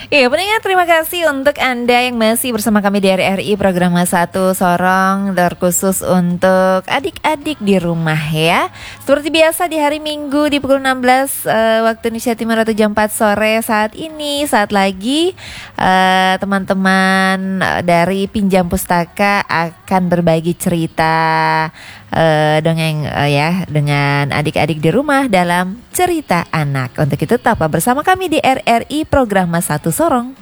Iya, pendengar terima kasih untuk Anda yang masih bersama kami di RRI program Satu Sorong terkhusus untuk adik-adik di rumah ya. Seperti biasa di hari Minggu di pukul 16 waktu Indonesia Timur atau jam 4 sore saat ini saat lagi teman-teman dari Pinjam Pustaka akan berbagi cerita dongeng ya dengan adik-adik di rumah dalam cerita anak. Untuk itu tetap bersama kami di RRI program Satu Sorong.